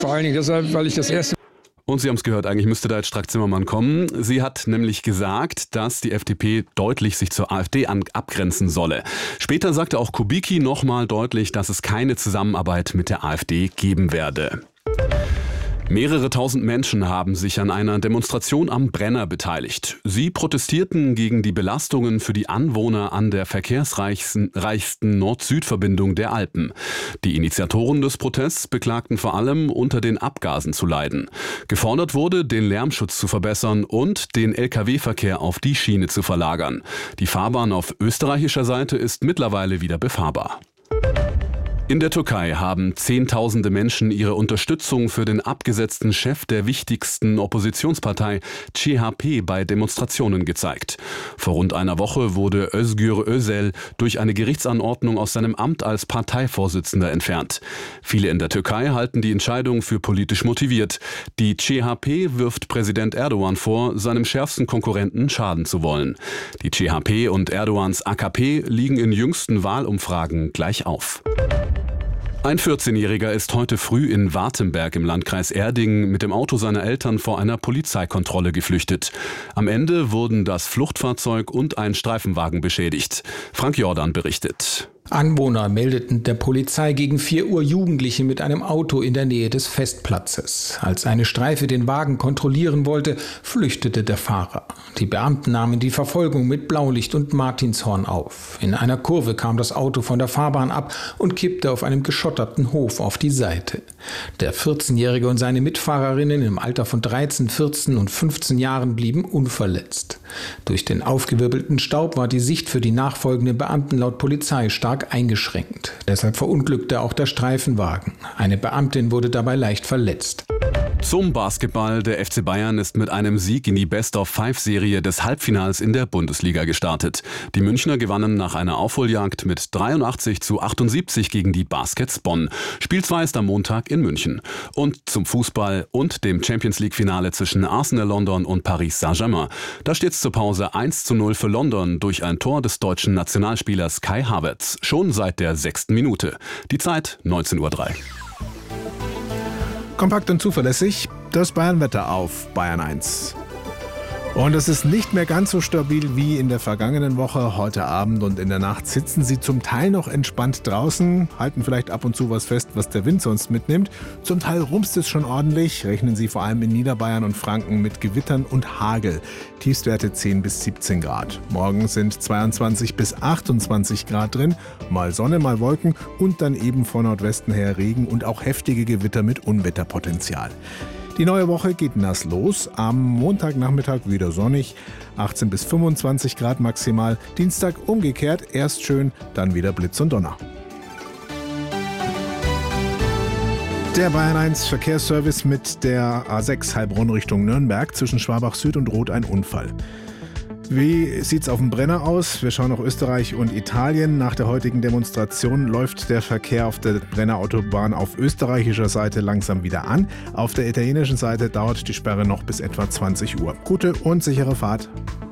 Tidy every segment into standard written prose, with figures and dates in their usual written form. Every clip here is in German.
Vor allen Dingen deshalb, weil ich das erste Und Sie haben es gehört, eigentlich müsste da jetzt Strack-Zimmermann kommen. Sie hat nämlich gesagt, dass die FDP deutlich sich zur AfD abgrenzen solle. Später sagte auch Kubicki nochmal deutlich, dass es keine Zusammenarbeit mit der AfD geben werde. Mehrere tausend Menschen haben sich an einer Demonstration am Brenner beteiligt. Sie protestierten gegen die Belastungen für die Anwohner an der verkehrsreichsten Nord-Süd-Verbindung der Alpen. Die Initiatoren des Protests beklagten vor allem, unter den Abgasen zu leiden. Gefordert wurde, den Lärmschutz zu verbessern und den Lkw-Verkehr auf die Schiene zu verlagern. Die Fahrbahn auf österreichischer Seite ist mittlerweile wieder befahrbar. In der Türkei haben Zehntausende Menschen ihre Unterstützung für den abgesetzten Chef der wichtigsten Oppositionspartei CHP bei Demonstrationen gezeigt. Vor rund einer Woche wurde Özgür Özel durch eine Gerichtsanordnung aus seinem Amt als Parteivorsitzender entfernt. Viele in der Türkei halten die Entscheidung für politisch motiviert. Die CHP wirft Präsident Erdogan vor, seinem schärfsten Konkurrenten schaden zu wollen. Die CHP und Erdogans AKP liegen in jüngsten Wahlumfragen gleich auf. Ein 14-Jähriger ist heute früh in Wartenberg im Landkreis Erding mit dem Auto seiner Eltern vor einer Polizeikontrolle geflüchtet. Am Ende wurden das Fluchtfahrzeug und ein Streifenwagen beschädigt. Frank Jordan berichtet. Anwohner meldeten der Polizei gegen 4 Uhr Jugendliche mit einem Auto in der Nähe des Festplatzes. Als eine Streife den Wagen kontrollieren wollte, flüchtete der Fahrer. Die Beamten nahmen die Verfolgung mit Blaulicht und Martinshorn auf. In einer Kurve kam das Auto von der Fahrbahn ab und kippte auf einem geschotterten Hof auf die Seite. Der 14-Jährige und seine Mitfahrerinnen im Alter von 13, 14 und 15 Jahren blieben unverletzt. Durch den aufgewirbelten Staub war die Sicht für die nachfolgenden Beamten laut Polizei stark eingeschränkt. Deshalb verunglückte auch der Streifenwagen. Eine Beamtin wurde dabei leicht verletzt. Zum Basketball. Der FC Bayern ist mit einem Sieg in die Best-of-5-Serie des Halbfinals in der Bundesliga gestartet. Die Münchner gewannen nach einer Aufholjagd mit 83:78 gegen die Baskets Bonn. Spiel 2 ist am Montag in München. Und zum Fußball und dem Champions-League-Finale zwischen Arsenal London und Paris Saint-Germain. Da steht es zur Pause 1:0 für London durch ein Tor des deutschen Nationalspielers Kai Havertz. Schon seit der 6. Minute. Die Zeit 19:03 Uhr. Kompakt und zuverlässig, das Bayern-Wetter auf Bayern 1. Und es ist nicht mehr ganz so stabil wie in der vergangenen Woche. Heute Abend und in der Nacht sitzen Sie zum Teil noch entspannt draußen, halten vielleicht ab und zu was fest, was der Wind sonst mitnimmt. Zum Teil rumst es schon ordentlich, rechnen Sie vor allem in Niederbayern und Franken mit Gewittern und Hagel. Tiefstwerte 10 bis 17 Grad. Morgen sind 22 bis 28 Grad drin, mal Sonne, mal Wolken und dann eben von Nordwesten her Regen und auch heftige Gewitter mit Unwetterpotenzial. Die neue Woche geht nass los, am Montagnachmittag wieder sonnig, 18 bis 25 Grad maximal, Dienstag umgekehrt, erst schön, dann wieder Blitz und Donner. Der Bayern 1 Verkehrsservice mit der A6 Heilbronn Richtung Nürnberg, zwischen Schwabach Süd und Roth ein Unfall. Wie sieht's auf dem Brenner aus? Wir schauen nach Österreich und Italien. Nach der heutigen Demonstration läuft der Verkehr auf der Brenner Autobahn auf österreichischer Seite langsam wieder an. Auf der italienischen Seite dauert die Sperre noch bis etwa 20 Uhr. Gute und sichere Fahrt.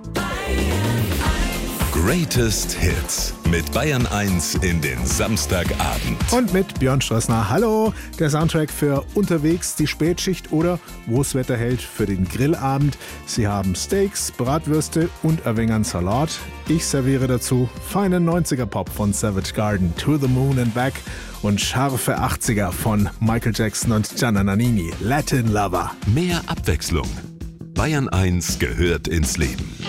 Greatest Hits mit Bayern 1 in den Samstagabend. Und mit Björn Strasner. Hallo, der Soundtrack für unterwegs, die Spätschicht oder wo das Wetter hält für den Grillabend. Sie haben Steaks, Bratwürste und ein wenig Salat. Ich serviere dazu feinen 90er-Pop von Savage Garden, To the Moon and Back und scharfe 80er von Michael Jackson und Gianna Nannini, Latin Lover. Mehr Abwechslung. Bayern 1 gehört ins Leben.